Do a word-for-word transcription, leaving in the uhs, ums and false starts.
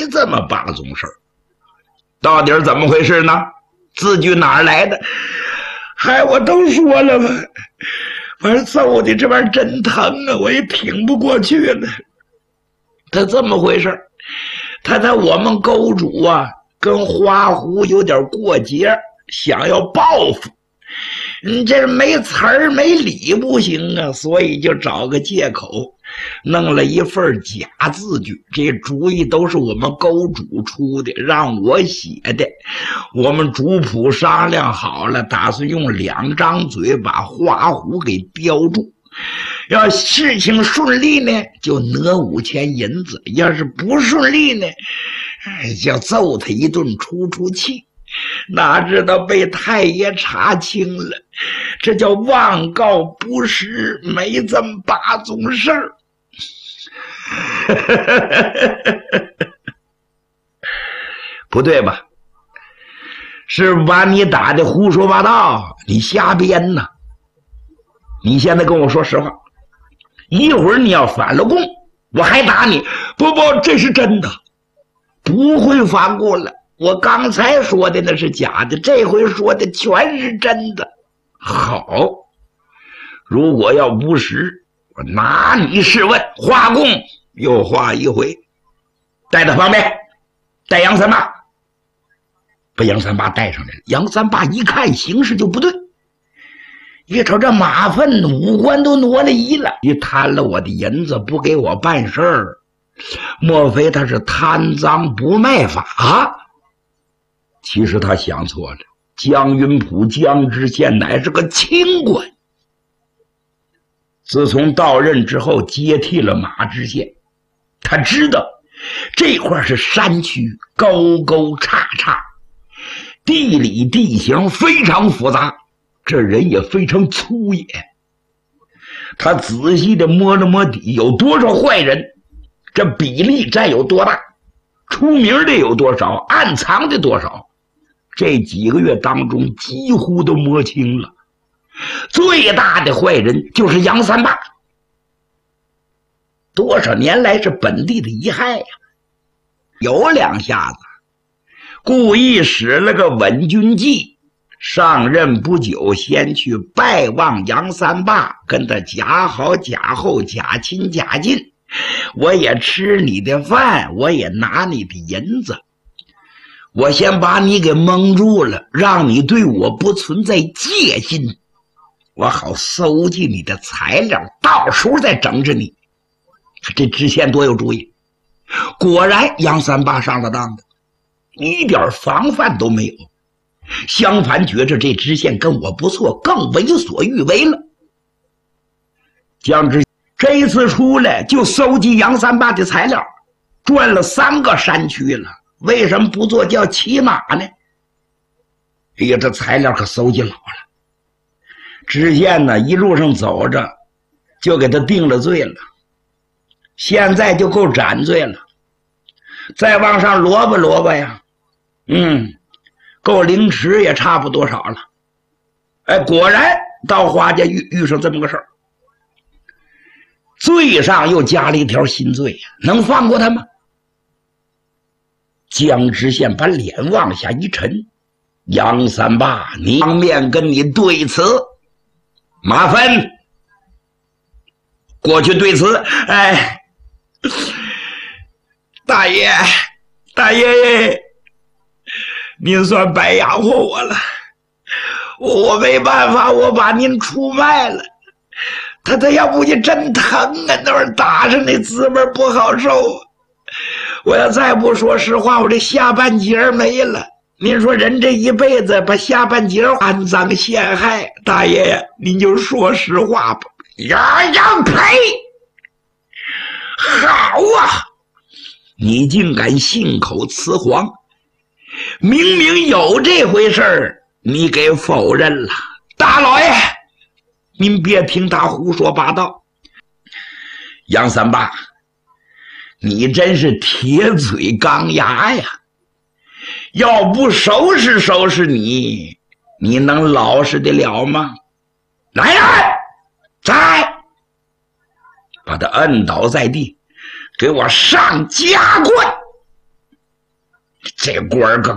没这么八宗事儿。到底是怎么回事呢？字据哪儿来的？嗨，我都说了吧，反正揍的这玩意儿真疼啊，我也挺不过去了。他这么回事，他在我们沟主啊跟花狐有点过节，想要报复。你这没词儿没理不行啊，所以就找个借口弄了一份假字据。这主意都是我们沟主出的，让我写的。我们主仆商量好了，打算用两张嘴把花狐给叼住。要事情顺利呢，就讹五千银子；要是不顺利呢，就揍他一顿出出气。哪知道被太爷查清了，这叫妄告不实，没这么八宗事儿。不对吧？是把你打的胡说八道，你瞎编呢。你现在跟我说实话，一会儿你要反了供，我还打你。不不，这是真的，不会反过了。我刚才说的那是假的，这回说的全是真的。好，如果要不实，我拿你试问。画供又画一回，带到旁边，带杨三八。把杨三八带上来了。杨三八一看形势就不对，一瞅这马粪五官都挪了一了，你贪了我的银子不给我办事儿，莫非他是贪赃不卖法？其实他想错了，江云浦江知县乃是个清官，自从到任之后接替了马知县，他知道这块是山区，沟沟叉叉，地理地形非常复杂，这人也非常粗野。他仔细的摸了摸底，有多少坏人，这比例占有多大，出名的有多少，暗藏的多少，这几个月当中几乎都摸清了。最大的坏人就是杨三八，多少年来是本地的遗害呀、啊。有两下子故意使了个稳军计，上任不久先去拜望杨三八，跟他假好假厚假亲假近，我也吃你的饭，我也拿你的银子，我先把你给蒙住了，让你对我不存在戒心，我好搜集你的材料，到时候再整治你。这知县多有主意，果然杨三八上了当的，一点防范都没有，相反觉着这知县跟我不错，更为所欲为了。江知这一次出来就搜集杨三八的材料，转了三个山区了，为什么不做叫骑马呢？哎呀，这材料可搜集老了。知县呢一路上走着就给他定了罪了，现在就够斩罪了，再往上萝卜萝卜呀，嗯，够凌迟也差不多少了。哎，果然到花家遇遇上这么个事儿，罪上又加了一条新罪，能放过他吗？江知县把脸往下一沉，杨三八，你当面跟你对词，麻烦过去对词。哎，大爷大爷，您算白养活我了，我没办法，我把您出卖了。他他要不你真疼啊，那会儿打上那滋味不好受。我要再不说实话，我这下半截没了。您说人这一辈子把下半截安葬陷害，大爷呀，您就说实话吧。呀呀呸！好啊，你竟敢信口雌黄，明明有这回事儿，你给否认了。大老爷，您别听他胡说八道。杨三八，你真是铁嘴钢牙呀，要不收拾收拾你，你能老实得了吗？来人，在把他摁倒在地，给我上夹棍。 这官儿可